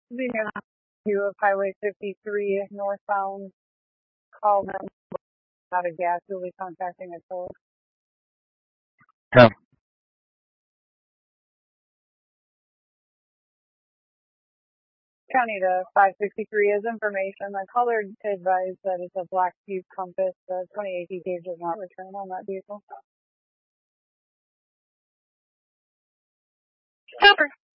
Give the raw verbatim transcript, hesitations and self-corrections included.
Leaving a view of Highway fifty-three northbound. Call them out of gas. You'll be contacting a toll. Yeah. County to five sixty-three is information. The caller advised that it's a black Buick Compass. The twenty-eight D gauge does not return on that vehicle. Copper.